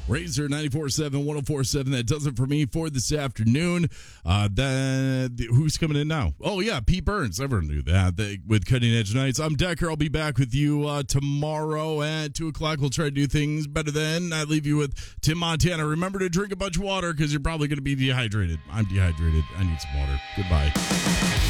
Razor 94.7, 104.7. That does it for me for this afternoon. Who's coming in now? Oh, yeah, Pete Burns. Everyone knew that with Cutting Edge Nights. I'm Decker. I'll be back with you tomorrow at 2 o'clock. We'll try to do things better then. I leave you with Tim Montana. Remember to drink a bunch of water because you're probably going to be dehydrated. I'm dehydrated. I need some water. Goodbye.